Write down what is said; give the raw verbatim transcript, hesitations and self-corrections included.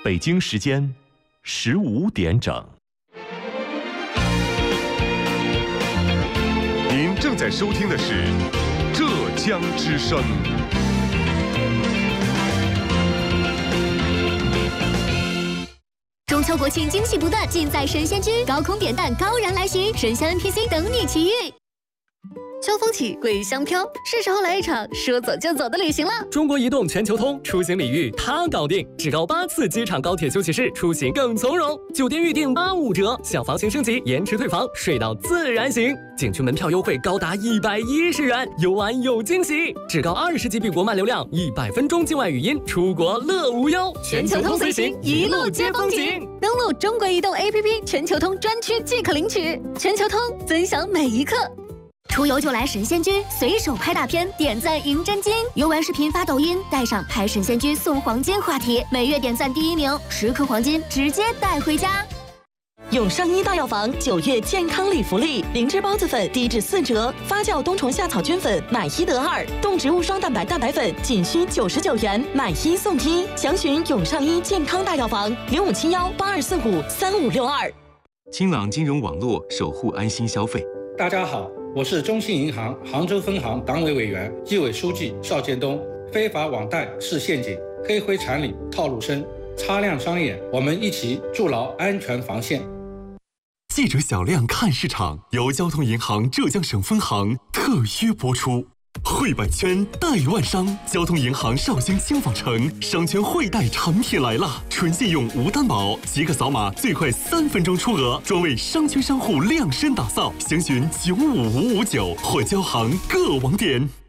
北京时间十五点整。 您正在收听的是浙江之声。 中秋国庆惊喜不断，尽在神仙居，高空点蛋，高燃来袭，神仙 N P C 等你奇遇。秋风起，桂香飘，是时候来一场说走就走的旅行了。 中国移动全球通出行礼遇它搞定，至高八次机场高铁休息室，出行更从容。酒店预订八五折，小房型升级，延迟退房，睡到自然醒。景区门票优惠高达一百一十元，游玩有惊喜。至高二十 G B 国漫流量，一百分钟境外语音，出国乐无忧。 全球通随行，一路接风景。登录中国移动 A P P 全球通专区即可领取。全球通，分享每一刻。出游就来神仙居，随手拍大片，点赞赢真金。游玩视频发抖音，带上拍神仙居送黄金话题，每月点赞第一名，十颗黄金直接带回家。 永上医大药房九月健康礼福利，灵芝孢子粉低至四折，发酵冬虫夏草菌粉买一得二，动植物双蛋白蛋白粉仅需九十九元，买一送一。详询永上医健康大药房零五七幺八二四五三五六二。 清朗金融网络，守护安心消费。 大家好，我是中信银行杭州分行党委委员、纪委书记邵建东。非法网贷是陷阱，黑灰产里套路深，擦亮双眼，我们一起筑牢安全防线。 记者小亮看市场由交通银行浙江省分行特约播出。汇百圈贷万商，交通银行绍兴轻纺城商圈汇贷产品来了，纯信用无担保，即可扫码最快三分钟出额，专为商圈商户量身打造。详询九五五五九或交行各网点。